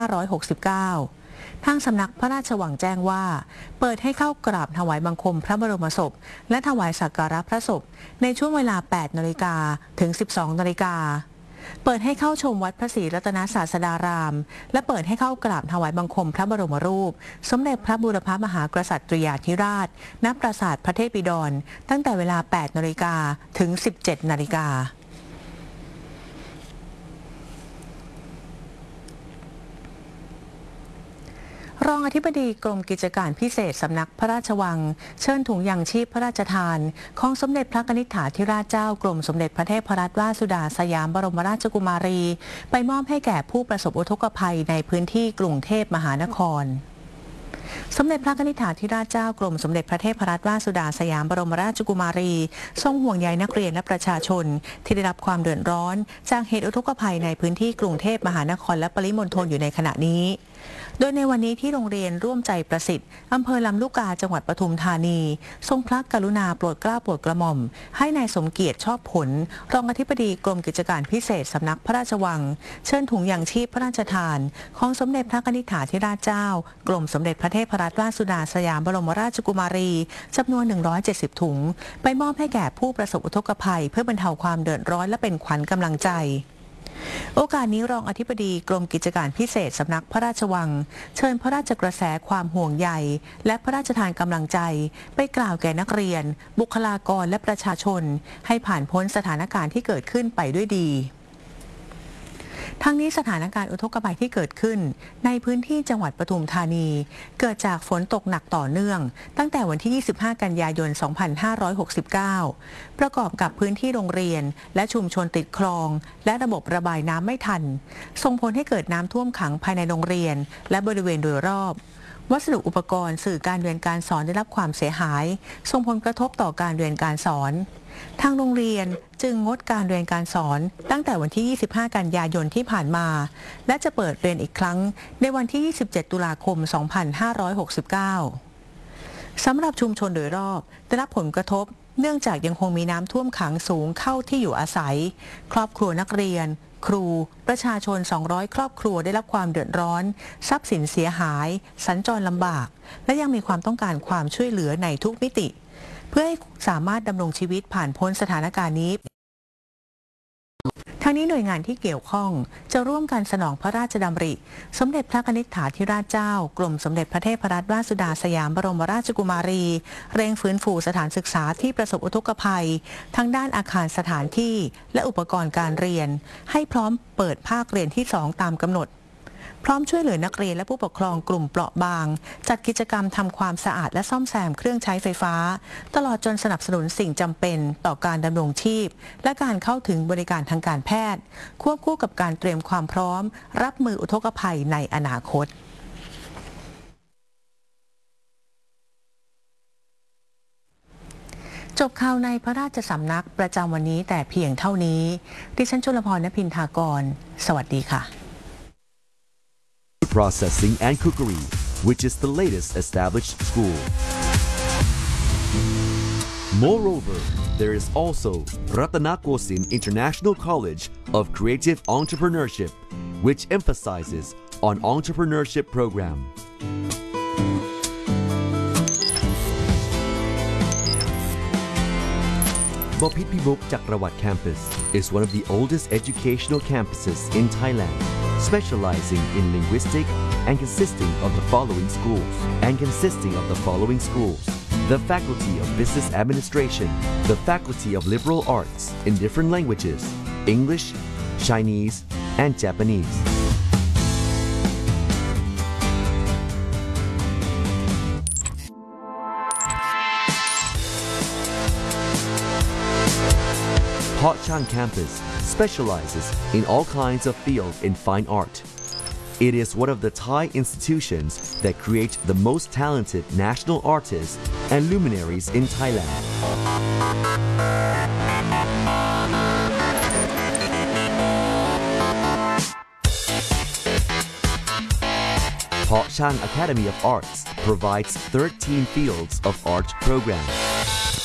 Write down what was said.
ทางสำนักพระราชวังแจ้งว่าเปิดให้เข้ากราบถวายบังคมพระบรมศพและถวายสักการะพระศพในช่วงเวลา 8 นาฬิกาถึง 12 นาฬิกาเปิดให้เข้าชมวัดพระศรีรัตนศาสดารามและเปิดให้เข้ากราบถวายบังคมพระบรมรูปสมเด็จพระบูรพมหากษัตริยาธิราชณปราสาทพระเทพบิดรตั้งแต่เวลา 8 นาฬิกาถึง 17 นาฬิการองอธิบดีกรมกิจการพิเศษสำนักพระราชวังเชิญถุงยางชีพพระราชทานของสมเด็จพระนิธิถาธิราชเจ้ากรมสมเด็จพระเทพรัตนราชสุดาสยามบรมราชกุมารีไปมอบให้แก่ผู้ประสบอุทกภัยในพื้นที่กรุงเทพมหานครสมเด็จพระนิธิถาธิราชเจ้ากรมสมเด็จพระเทพรัตนราชสุดาสยามบรมราชกุมารีทรงห่วงใยนักเรียนและประชาชนที่ได้รับความเดือดร้อนจากเหตุอุทกภัยในพื้นที่กรุงเทพมหานครและปริมณฑลอยู่ในขณะนี้โดยในวันนี้ที่โรงเรียนร่วมใจประสิทธิ์อำเภอลำลูกกาจังหวัดปทุมธานีทรงพระกรุณาโปรดเกล้าโปรดกระหม่อมให้นายสมเกียรติชอบผลรองอธิบดีกรมกิจการพิเศษสำนักพระราชวังเชิญถุงยางชีพพระราชทานของสมเด็จพระนิธิถาธิราชเจ้ากรมสมเด็จพระเทพรัตนราชสุดาสยามบรมราชกุมารีจำนวน170ถุงไปมอบให้แก่ผู้ประสบอุทกภัยเพื่อบรรเทาความเดือดร้อนและเป็นขวัญกำลังใจโอกาสนี้รองอธิบดีกรมกิจการพิเศษสำนักพระราชวังเชิญพระราชกระแสความห่วงใยและพระราชทานกำลังใจไปกล่าวแก่นักเรียนบุคลากรและประชาชนให้ผ่านพ้นสถานการณ์ที่เกิดขึ้นไปด้วยดีทั้งนี้สถานการณ์อุทกภัยที่เกิดขึ้นในพื้นที่จังหวัดปทุมธานีเกิดจากฝนตกหนักต่อเนื่องตั้งแต่วันที่ 25 กันยายน 2569 ประกอบกับพื้นที่โรงเรียนและชุมชนติดคลองและระบบระบายน้ำไม่ทันส่งผลให้เกิดน้ำท่วมขังภายในโรงเรียนและบริเวณโดยรอบวัสดุอุปกรณ์สื่อการเรียนการสอนได้รับความเสียหายส่งผลกระทบต่อการเรียนการสอนทางโรงเรียนจึงงดการเรียนการสอนตั้งแต่วันที่ 25 กันยายนที่ผ่านมาและจะเปิดเรียนอีกครั้งในวันที่ 27 ตุลาคม 2569 สำหรับชุมชนโดยรอบได้รับผลกระทบเนื่องจากยังคงมีน้ำท่วมขังสูงเข้าที่อยู่อาศัยครอบครัวนักเรียนครูประชาชน200ครอบครัวได้รับความเดือดร้อนทรัพย์สินเสียหายสัญจรลำบากและยังมีความต้องการความช่วยเหลือในทุกมิติเพื่อให้สามารถดำรงชีวิตผ่านพ้นสถานการณ์นี้ทั้งนี้หน่วยงานที่เกี่ยวข้องจะร่วมกันสนองพระราชดำริสมเด็จพระนิธิถาธิราชเจ้ากรมสมเด็จพระเทพรัตนราชสุดาสยามบรมราชกุมารีเร่งฟื้นฟูสถานศึกษาที่ประสบอุทกภัยทั้งด้านอาคารสถานที่และอุปกรณ์การเรียนให้พร้อมเปิดภาคเรียนที่ 2 ตามกำหนดพร้อมช่วยเหลือนักเรียนและผู้ปกครองกลุ่มเปราะบางจัดกิจกรรมทำความสะอาดและซ่อมแซมเครื่องใช้ไฟฟ้าตลอดจนสนับสนุนสิ่งจำเป็นต่อการดำรงชีพและการเข้าถึงบริการทางการแพทย์ควบคู่กับการเตรียมความพร้อมรับมืออุทกภัยในอนาคตจบข่าวในพระราชสำนักประจำวันนี้แต่เพียงเท่านี้ดิฉันจุลพร ณภินทากรสวัสดีค่ะ Processing and Cookery, which is the latest established school. Moreover, there is also Ratanakosin International College of Creative Entrepreneurship, which emphasizes on entrepreneurship program. Bopit Pibuk Chakrawat Campus is one of the oldest educational campuses in Thailand, specializing in linguistic and consisting of the following schools. The Faculty of Business Administration, the Faculty of Liberal Arts in different languages, English, Chinese, and Japanese. Pot Chang Campus specializes in all kinds of fields in fine art. It is one of the Thai institutions that create the most talented national artists and luminaries in Thailand. Pot Chang Academy of Arts provides 13 fields of art programs.